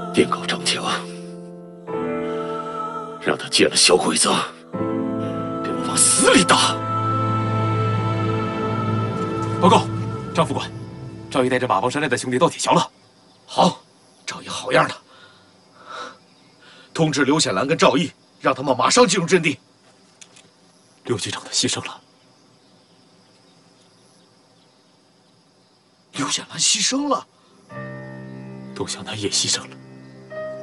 电告张强，让他见了小鬼子，给我往死里打！ 报告，张副官，赵毅带着马帮山来的兄弟到铁桥了。 好，赵毅好样的！通知刘显兰跟赵毅，让他们马上进入阵地。 刘局长他牺牲了。 刘显兰牺牲了， 董湘南也牺牲了。